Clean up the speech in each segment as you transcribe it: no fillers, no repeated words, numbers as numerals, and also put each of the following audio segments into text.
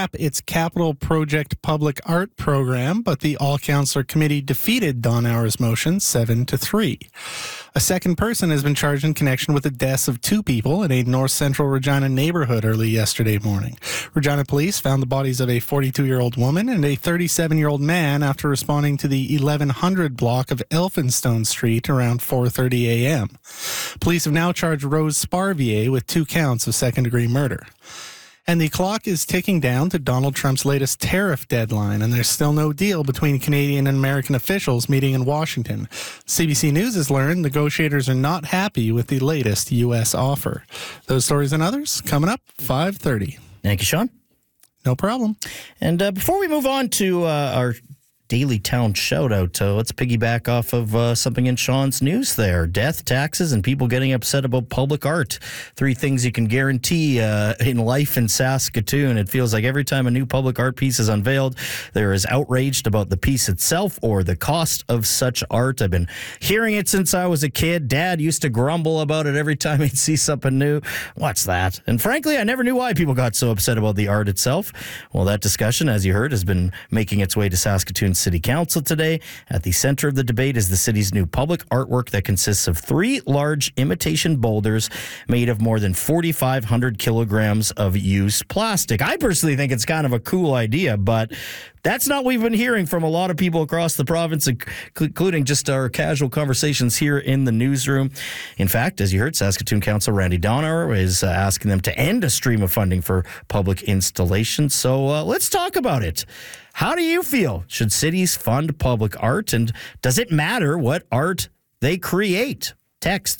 scrap its capital project public art program, but the all-councillor committee defeated Donauer's motion 7-3. A second person has been charged in connection with the deaths of two people in a north central Regina neighborhood early yesterday morning. Regina police found the bodies of a 42-year-old woman and a 37-year-old man after responding to the 1100 block of Elphinstone Street around 4:30 a.m. Police have now charged Rose Sparvier with 2 counts of second-degree murder. And the clock is ticking down to Donald Trump's latest tariff deadline, and there's still no deal between Canadian and American officials meeting in Washington. CBC News has learned negotiators are not happy with the latest U.S. offer. Those stories and others coming up 5:30. Thank you, Sean. No problem. And before we move on to our Daily Town shout-out, let's piggyback off of something in Sean's news there. Death, taxes, and people getting upset about public art. 3 things you can guarantee in life in Saskatoon. It feels like every time a new public art piece is unveiled, there is outraged about the piece itself or the cost of such art. I've been hearing it since I was a kid. Dad used to grumble about it every time he'd see something new. What's that? And frankly, I never knew why people got so upset about the art itself. Well, that discussion, as you heard, has been making its way to Saskatoon City Council today. At the center of the debate is the city's new public artwork that consists of 3 large imitation boulders made of more than 4,500 kilograms of used plastic. I personally think it's kind of a cool idea, but that's not what we've been hearing from a lot of people across the province, including just our casual conversations here in the newsroom. In fact, as you heard, Saskatoon Council Randy Donauer is asking them to end a stream of funding for public installations. So let's talk about it. How do you feel? Should cities fund public art? And does it matter what art they create? Text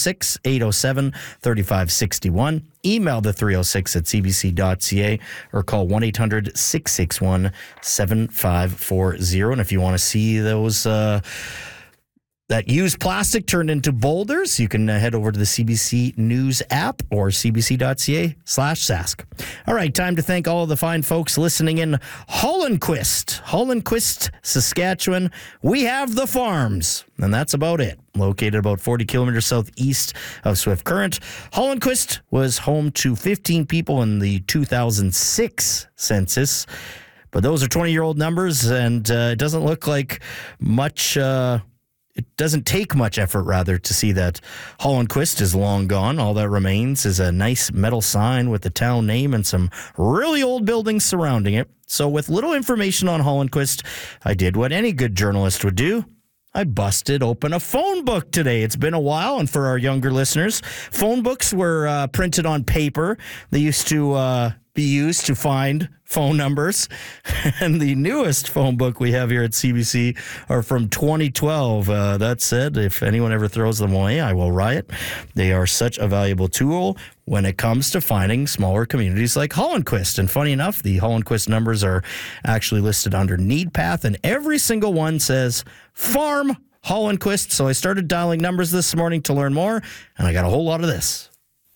306-807-3561. Email the 306 at cbc.ca or call 1-800-661-7540. And if you want to see those that used plastic turned into boulders, you can head over to the CBC News app or cbc.ca/Sask. All right, time to thank all of the fine folks listening in Hollandquist, Saskatchewan. We have the farms, and that's about it. Located about 40 kilometers southeast of Swift Current, Hollandquist was home to 15 people in the 2006 census. But those are 20-year-old numbers, and it doesn't look like much... It doesn't take much effort, rather, to see that Hollandquist is long gone. All that remains is a nice metal sign with the town name and some really old buildings surrounding it. So with little information on Hollandquist, I did what any good journalist would do. I busted open a phone book today. It's been a while, and for our younger listeners, phone books were printed on paper. They used to be used to find phone numbers. And the newest phone book we have here at CBC are from 2012. That said, if anyone ever throws them away, I will riot. They are such a valuable tool when it comes to finding smaller communities like Hollandquist. And funny enough, the Hollandquist numbers are actually listed under Need Path, and every single one says Farm Hollandquist. So I started dialing numbers this morning to learn more, and I got a whole lot of this.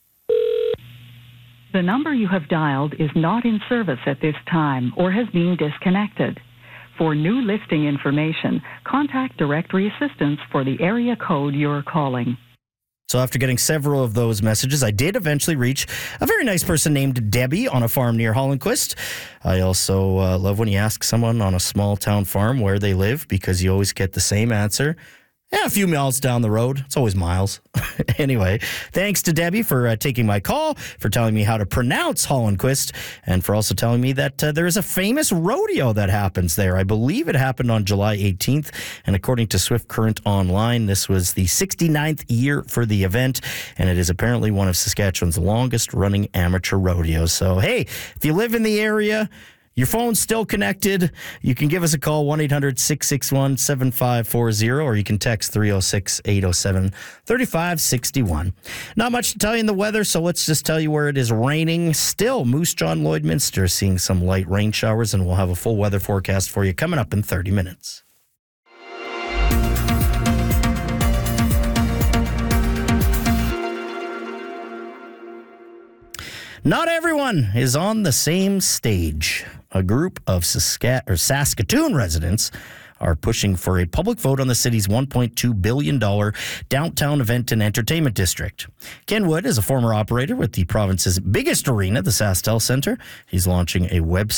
The number you have dialed is not in service at this time or has been disconnected. For new listing information, contact directory assistance for the area code you're calling. So after getting several of those messages, I did eventually reach a very nice person named Debbie on a farm near Hollandquist. I also love when you ask someone on a small town farm where they live, because you always get the same answer. Yeah, a few miles down the road. It's always miles. Anyway, thanks to Debbie for taking my call, for telling me how to pronounce Hollandquist, and for also telling me that there is a famous rodeo that happens there. I believe it happened on July 18th, and according to Swift Current Online, this was the 69th year for the event, and it is apparently one of Saskatchewan's longest-running amateur rodeos. So, hey, if you live in the area, your phone's still connected, you can give us a call, 1-800-661-7540, or you can text 306-807-3561. Not much to tell you in the weather, so let's just tell you where it is raining. Still, Moose Jaw, Lloydminster, seeing some light rain showers, and we'll have a full weather forecast for you coming up in 30 minutes. Not everyone is on the same stage. A group of Saskatoon residents are pushing for a public vote on the city's $1.2 billion downtown event and entertainment district. Ken Wood is a former operator with the province's biggest arena, the SaskTel Centre. He's launching a website